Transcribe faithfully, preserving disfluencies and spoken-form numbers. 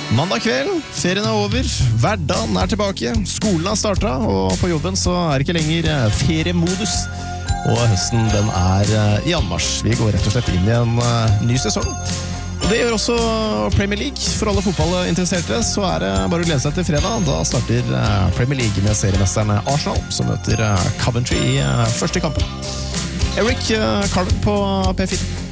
Mandag kveld, ferien er over, hverdagen er tilbake, skolen har startet, og på jobben så er det ikke lenger feriemodus. Og høsten, den er i anmarsj. Vi går rett og slett inn i en ny sesong. Og det gjør også Premier League. For alle fotballinteresserte så er det bare å glede seg til fredag. Da starter Premier League med seriemesterne Arsenal, som møter Coventry i første kampen. Eric Carmen på P fire.